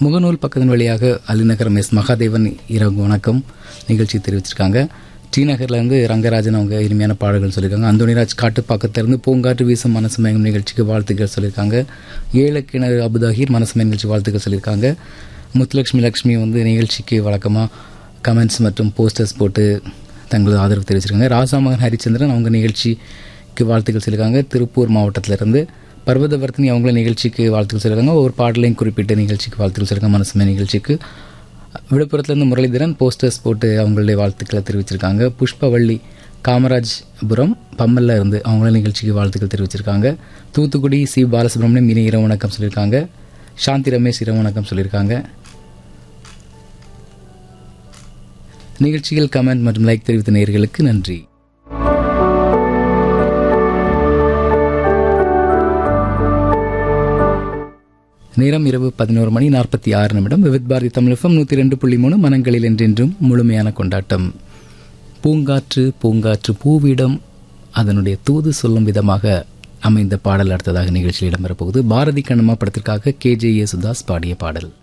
முகநூல் பக்கத்தின் வழியாக அலிநகரம் எஸ் மகாதேவன் இரவு வணக்கம் நிகழ்ச்சி தெரிவிச்சிருக்காங்க. டி நகர்லேருந்து ரங்கராஜன் அவங்க இனிமையான பாடல்கள் சொல்லியிருக்காங்க. அந்தோனிராஜ் காட்டுப்பாக்கத்திலிருந்து பூங்காற்று வீசும் மனசு மயங்கும் நிகழ்ச்சிக்கு வாழ்த்துக்கள் சொல்லியிருக்காங்க. ஏழக்கிணறு அபுதாஹீர் மனசு மயங்கும் நிகழ்ச்சி வாழ்த்துக்கள் சொல்லியிருக்காங்க. முத்துலட்சுமி வந்து நிகழ்ச்சிக்கு வழக்கமாக கமெண்ட்ஸ் மற்றும் போஸ்டர்ஸ் போட்டு தங்களது ஆதரவு தெரிவிச்சிருக்காங்க. ராசாமகன் ஹரிச்சந்திரன் அவங்க நிகழ்ச்சிக்கு வாழ்த்துக்கள் சொல்லியிருக்காங்க. திருப்பூர் மாவட்டத்திலிருந்து பர்வதவர்த்தினி அவங்கள நிகழ்ச்சிக்கு வாழ்த்துக்கள் சொல்லியிருக்காங்க. ஒரு பாடலையும் குறிப்பிட்ட நிகழ்ச்சிக்கு வாழ்த்துக்கள் சொல்லியிருக்காங்க. மனசுமே நிகழ்ச்சிக்கு விழுப்புரத்துலேருந்து முரளிதரன் போஸ்டர்ஸ் போட்டு அவங்களுடைய வாழ்த்துக்களை தெரிவிச்சிருக்காங்க. புஷ்பவள்ளி காமராஜ்புரம் பம்மல்ல இருந்து அவங்கள நிகழ்ச்சிக்கு வாழ்த்துக்கள் தெரிவிச்சிருக்காங்க. தூத்துக்குடி சி பாலசுப்ரமணியம் இனி இரவு வணக்கம் சொல்லியிருக்காங்க. சாந்தி ரமேஷ் இரவு வணக்கம் சொல்லியிருக்காங்க. நிகழ்ச்சிகள் கமெண்ட் மற்றும் லைக் தெரிவித்த நேயர்களுக்கு நன்றி. நேரம் இரவு 11:46. விவித் பாரதி தமிழ் FM 102.3 மனங்களில் என்றென்றும் முழுமையான கொண்டாட்டம். பூங்காற்று பூங்காற்று பூவிடம் அதனுடைய தூது சொல்லும் விதமாக அமைந்த பாடல் அடுத்ததாக நிகழ்ச்சியில் இடம்பெறப்போகுது. பாரதி கண்ணம்மா படத்திற்காக KJ யேசுதாஸ் பாடிய பாடல்.